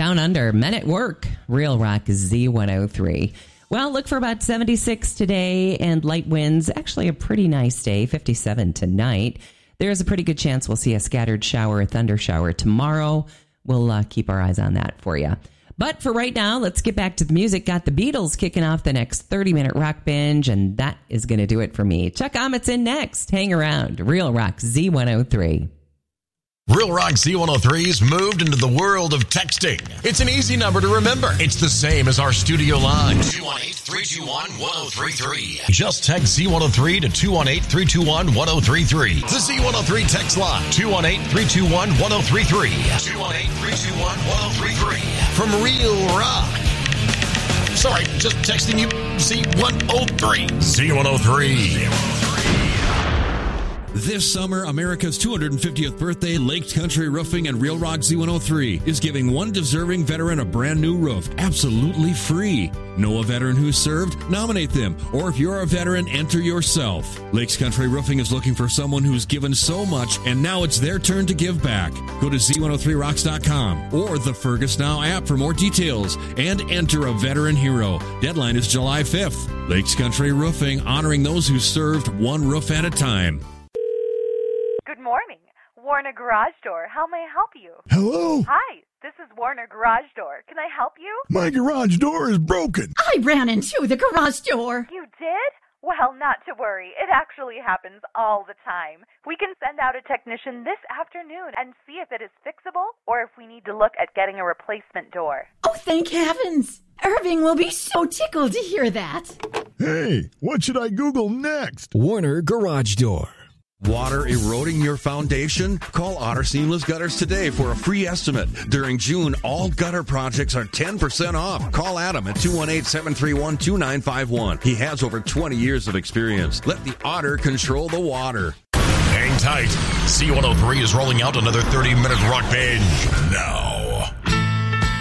Down Under, Men at Work, Real Rock Z103. Well, look for about 76 today and light winds. Actually, a pretty nice day, 57 tonight. There's a pretty good chance we'll see a scattered shower or thunder shower tomorrow. We'll keep our eyes on that for you. But for right now, let's get back to the music. Got the Beatles kicking off the next 30-minute rock binge, and that is going to do it for me. Chuck Ahmet's in next. Hang around. Real Rock Z103. Real Rock Z103's moved into the world of texting. It's an easy number to remember. It's the same as our studio line. 218-321-1033. Just text Z103 to 218-321-1033. The Z103 text line. 218-321-1033. 218-321-1033. From Real Rock. Sorry, just texting you Z103. Z103. This summer, America's 250th birthday, Lakes Country Roofing and Real Rock Z103 is giving one deserving veteran a brand new roof, absolutely free. Know a veteran who's served? Nominate them. Or if you're a veteran, enter yourself. Lakes Country Roofing is looking for someone who's given so much, and now it's their turn to give back. Go to Z103rocks.com or the Fergus Now app for more details and enter a veteran hero. Deadline is July 5th. Lakes Country Roofing, honoring those who served one roof at a time. Good morning. Warner Garage Door. How may I help you? Hello? Hi, this is Warner Garage Door. Can I help you? My garage door is broken. I ran into the garage door. You did? Well, not to worry. It actually happens all the time. We can send out a technician this afternoon and see if it is fixable or if we need to look at getting a replacement door. Oh, thank heavens. Irving will be so tickled to hear that. Hey, what should I Google next? Warner Garage Door. Water eroding your foundation? Call Otter Seamless Gutters today for a free estimate. During June, all gutter projects are 10% off. Call Adam at 218-731-2951. He has over 20 years of experience. Let the Otter control the water. Hang tight. Z103 is rolling out another 30-minute rock binge now.